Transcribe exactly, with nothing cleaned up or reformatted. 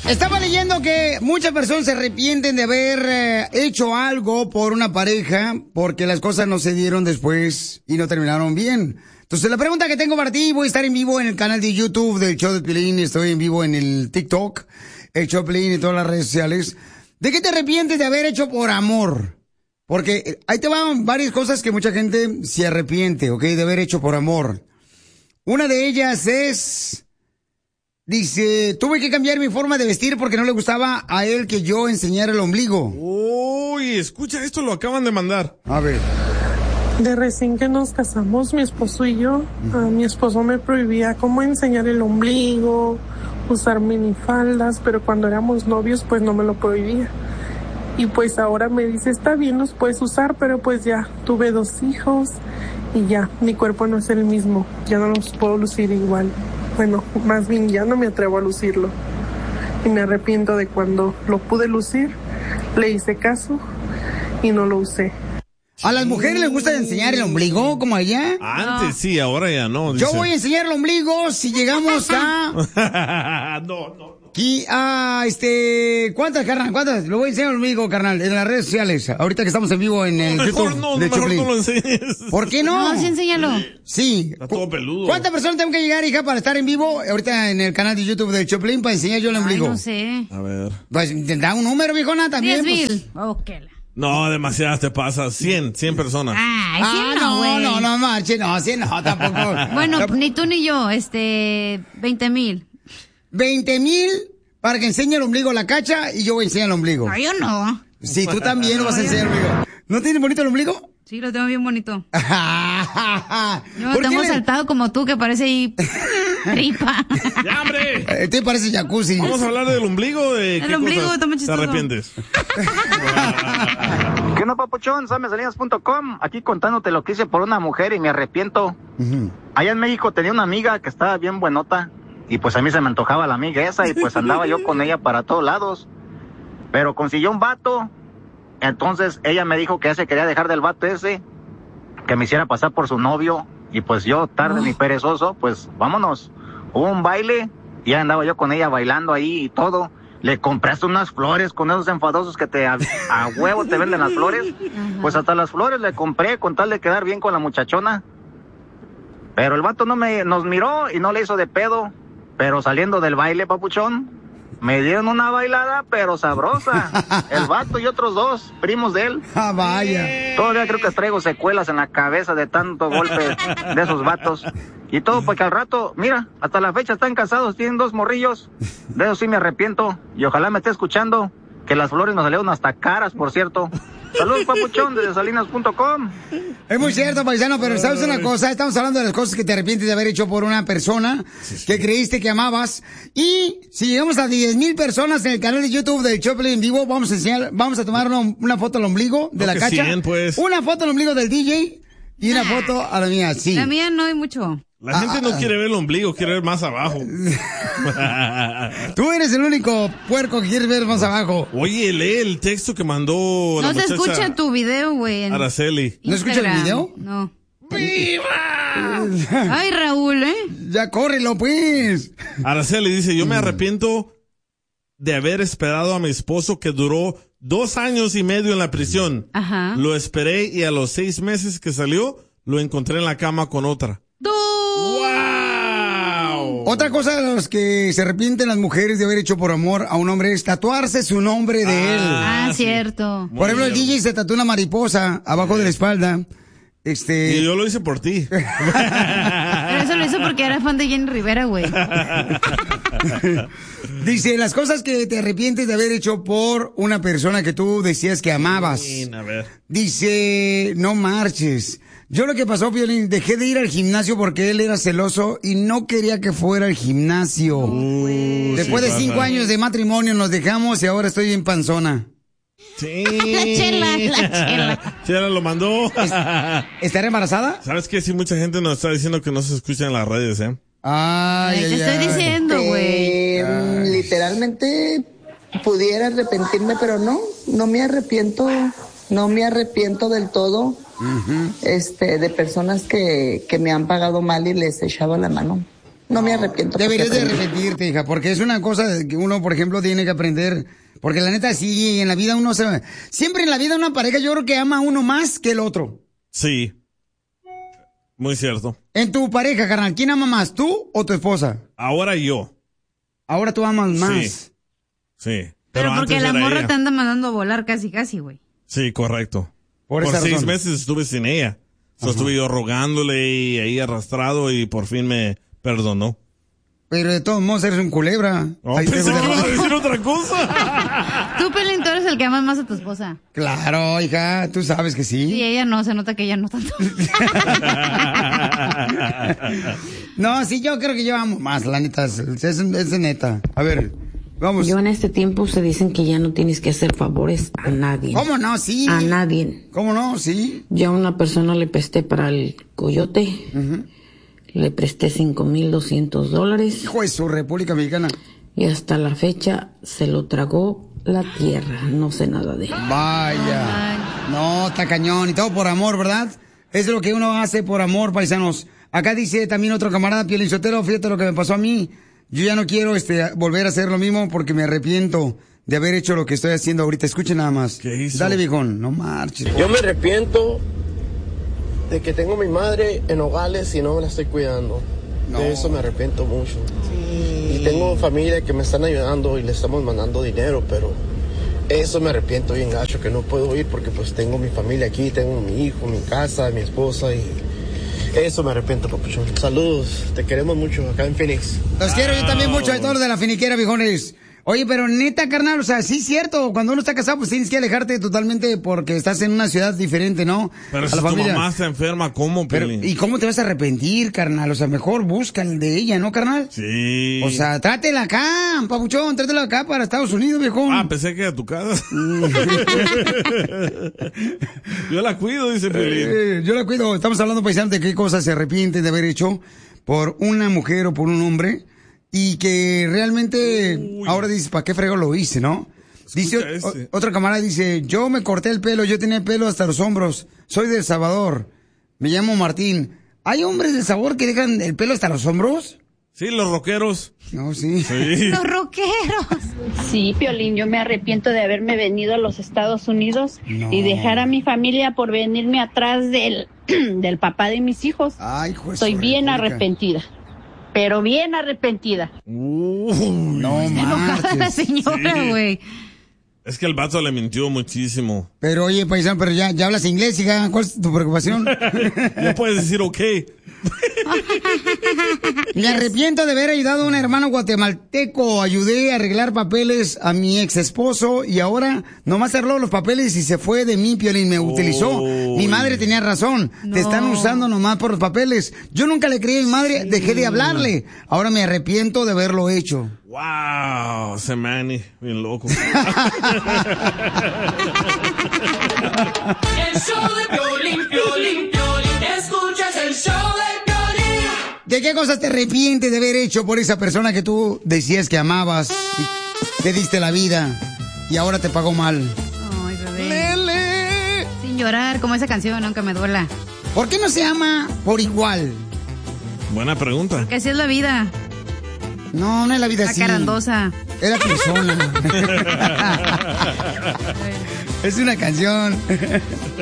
Estaba leyendo que muchas personas se arrepienten de haber eh, hecho algo por una pareja porque las cosas no se dieron después y no terminaron bien. Entonces, la pregunta que tengo para ti, voy a estar en vivo en el canal de YouTube del Show de Piolín, estoy en vivo en el TikTok, el Show de Piolín y todas las redes sociales. ¿De qué te arrepientes de haber hecho por amor? Porque ahí te van varias cosas que mucha gente se arrepiente, ¿ok? De haber hecho por amor. Una de ellas es... Dice, tuve que cambiar mi forma de vestir porque no le gustaba a él que yo enseñara el ombligo. Uy, escucha, esto lo acaban de mandar. A ver. De recién que nos casamos, mi esposo y yo, uh, mi esposo me prohibía cómo enseñar el ombligo, usar minifaldas, pero cuando éramos novios, pues no me lo prohibía. Y pues ahora me dice, está bien, los puedes usar, pero pues ya, tuve dos hijos y ya, mi cuerpo no es el mismo, ya no los puedo lucir igual. Bueno, más bien ya no me atrevo a lucirlo. Y me arrepiento de cuando lo pude lucir, le hice caso y no lo usé. ¿A las mujeres les gusta enseñar el ombligo como allá? Antes no. Sí, ahora ya no. Dice. Yo voy a enseñar el ombligo si llegamos a... no, no. Y a este... ¿Cuántas, carnal? ¿Cuántas? Lo voy a enseñar el ombligo, carnal, en las redes sociales. Ahorita que estamos en vivo en el no, YouTube. Mejor no, de mejor Choplin. no lo enseñes. ¿Por qué no? No, sí, enséñalo. Sí. Está todo peludo. ¿Cuántas personas tengo que llegar, hija, para estar en vivo ahorita en el canal de YouTube de Choplin para enseñar yo el ombligo? Ay, no sé. A ver. Pues, da un número, viejona, también. Diez pues. mil. Ok. No, demasiadas te pasa. Cien, cien personas. Ay, Ah, cien no, güey. no, no, no, marche, no, cien no, tampoco. Bueno, no. ni tú ni yo, este, veinte mil. Veinte mil para que enseñe el ombligo a la Cacha y yo voy a enseñar el ombligo. No, yo no. Sí, tú también lo vas a enseñar el ombligo. ¿No tienes bonito el ombligo? Sí, lo tengo bien bonito. Yo ¿Por lo tengo qué? saltado como tú, que parece ahí tripa. ¡Ya, hombre! Eh, te parece jacuzzi. ¿Vamos a hablar del ombligo? De El qué ombligo, cosas está muy te chistoso. arrepientes? ¿Qué no, papuchón? Samesalinas punto com, aquí contándote lo que hice por una mujer y me arrepiento. Uh-huh. Allá en México tenía una amiga que estaba bien buenota y pues a mí se me antojaba la amiga esa y pues andaba yo con ella para todos lados. Pero consiguió un vato, entonces ella me dijo que ella se quería dejar del vato ese, que me hiciera pasar por su novio y pues yo, tarde oh. ni perezoso, pues vámonos. Hubo un baile y ya andaba yo con ella bailando ahí y todo. Le compraste unas flores con esos enfadosos que te a, a huevo te venden las flores. Uh-huh. Pues hasta las flores le compré con tal de quedar bien con la muchachona. Pero el vato no me nos miró y no le hizo de pedo. Pero saliendo del baile, papuchón, me dieron una bailada, pero sabrosa. El vato y otros dos, primos de él. Ah, vaya. Todavía creo que traigo secuelas en la cabeza de tanto golpe de esos vatos. Y todo porque al rato, mira, hasta la fecha están casados, tienen dos morrillos. De eso sí me arrepiento. Y ojalá me esté escuchando, que las flores nos salieron hasta caras, por cierto. Saludos, papuchón, desde salinas punto com. Es muy cierto, paisano, pero ¿sabes una cosa? Estamos hablando de las cosas que te arrepientes de haber hecho por una persona sí, sí. que creíste que amabas. Y si llegamos a diez mil personas en el canal de YouTube del Choplin en vivo, vamos a enseñar, vamos a tomar una, una foto al ombligo de no la Cacha. cien, pues. Una foto al ombligo del D J y una foto a la mía, sí. La mía no hay mucho. La ah, gente no ah, quiere ver el ombligo, quiere ver más abajo. Tú eres el único puerco que quiere ver más abajo. Oye, lee el texto que mandó no la se muchacha escucha tu video, güey. Araceli. ¿No escucha el video? No. ¡Viva! Ay, Raúl, ¿eh? Ya córrelo, pues. Araceli dice, yo me arrepiento de haber esperado a mi esposo que duró dos años y medio en la prisión. Ajá. Lo esperé y a los seis meses que salió, lo encontré en la cama con otra. ¡Wow! Otra cosa de los que se arrepienten las mujeres de haber hecho por amor a un hombre es tatuarse su nombre de ah, él. Ah, sí. Cierto. Por ejemplo, el D J se tatuó una mariposa abajo de la espalda. Este... Y yo lo hice por ti. Pero eso lo hizo porque era fan de Jenny Rivera, güey. Dice, las cosas que te arrepientes de haber hecho por una persona que tú decías que amabas. Sí, a ver. Dice, no marches. Yo lo que pasó, Piolín, dejé de ir al gimnasio porque él era celoso y no quería que fuera al gimnasio. Uh, Después sí de cinco pasa. años de matrimonio nos dejamos y ahora estoy en panzona. Sí. La chela, la chela. Chela lo mandó. ¿Estará embarazada? ¿Sabes qué? Sí, mucha gente nos está diciendo que no se escucha en las redes, ¿eh? Ay, ay, ay te estoy ay. diciendo, güey. Eh, literalmente pudiera arrepentirme, pero no, no me arrepiento, no me arrepiento del todo. Uh-huh. Este, de personas que, que me han pagado mal y les he echado la mano. no me arrepiento. Deberías de arrepentirte, hija, porque es una cosa que uno, por ejemplo, tiene que aprender. Porque la neta, sí, en la vida uno se... Siempre en la vida una pareja yo creo que ama a uno más que el otro. Sí. Muy cierto. En tu pareja, carnal, ¿quién ama más, tú o tu esposa? Ahora yo. Ahora tú amas más. Sí. Sí. Pero, Pero porque antes la era morra ella. te anda mandando a volar casi, casi, güey. Sí, correcto. Por Por, esa seis razón. meses estuve sin ella. So, estuve yo rogándole y ahí arrastrado y por fin me perdonó. Pero de todos modos eres un culebra. Oh, Ahí te- pensé que ibas a decir otra cosa. Tú, Pelín, tú eres el que amas más a tu esposa. Claro, hija, tú sabes que sí. Sí, ella no, se nota que ella no tanto. No, sí, yo creo que yo amo más, la neta, es, es, es neta. A ver, vamos. Yo en este tiempo se dicen que ya no tienes que hacer favores a nadie. ¿Cómo no? Sí. A nadie. ¿Cómo no? Sí. Yo a una persona le presté para el coyote. Uh-huh. Le presté cinco mil doscientos dólares. Hijo de su República Mexicana. Y hasta la fecha se lo tragó la tierra. No sé nada de él. Vaya. No, está cañón. Y todo por amor, ¿verdad? Es lo que uno hace por amor, paisanos. Acá dice también otro camarada, Piolín Sotelo, fíjate lo que me pasó a mí. Yo ya no quiero este volver a hacer lo mismo porque me arrepiento de haber hecho lo que estoy haciendo ahorita. Escuchen nada más. ¿Qué hizo? Dale, viejón. No marches. Yo me arrepiento de que tengo a mi madre en Nogales y no me la estoy cuidando. No. De eso me arrepiento mucho. Y tengo familia que me están ayudando y le estamos mandando dinero, pero eso me arrepiento bien gacho, que no puedo ir porque pues tengo mi familia aquí, tengo mi hijo, mi casa, mi esposa y eso me arrepiento, papuchón. Saludos, te queremos mucho acá en Phoenix. Los quiero yo también mucho de todos los de la finiquera, viejones. Oye, pero neta, carnal, o sea, sí es cierto, cuando uno está casado, pues tienes que alejarte totalmente porque estás en una ciudad diferente, ¿no? Pero A si la tu familia. mamá está enferma, ¿cómo, Pero, Piolín? ¿y cómo te vas a arrepentir, carnal? O sea, mejor busca el de ella, ¿no, carnal? Sí. O sea, trátela acá, papuchón, trátela acá para Estados Unidos, viejón. Ah, pensé que a tu casa. Yo la cuido, dice Piolín. Eh, yo la cuido. Estamos hablando, paisanos, de qué cosas se arrepienten de haber hecho por una mujer o por un hombre y que realmente Uy. ahora dices, ¿para qué frego lo hice, no? Dice, Escucha o- este. otra camarada dice, yo me corté el pelo, yo tenía pelo hasta los hombros, soy de El Salvador, me llamo Martín. ¿Hay hombres del sabor que dejan el pelo hasta los hombros? Sí, los rockeros. No, sí. Sí. Los rockeros. Sí, Piolín, yo me arrepiento de haberme venido a los Estados Unidos No. y dejar a mi familia por venirme atrás del, del papá de mis hijos. Ay, hijo de Estoy su bien república. arrepentida, pero bien arrepentida. No Enojada la marches. señora, Sí. güey. Es que el vato le mintió muchísimo. Pero oye, paisano, pero ya, ya hablas inglés, hija. ¿Cuál es tu preocupación? Ya puedes decir ok. Me arrepiento de haber ayudado a un hermano guatemalteco. Ayudé a arreglar papeles a mi ex esposo y ahora nomás arregló los papeles y se fue de mí, Piolín. Me utilizó. Mi madre tenía razón. No. Te están usando nomás por los papeles. Yo nunca le creí a mi madre, dejé de hablarle. Ahora me arrepiento de haberlo hecho. Wow, ese Manny, bien loco. El show de Piolín, Piolín, Piolín. Escuchas el show de Piolín. ¿De qué cosas te arrepientes de haber hecho por esa persona que tú decías que amabas y que diste la vida y ahora te pagó mal? Ay, bebé. Sin llorar, como esa canción, aunque me duela. ¿Por qué no se ama por igual? Buena pregunta. Que así es la vida. No, no es la vida La así. carandosa. Es la persona. Es una canción.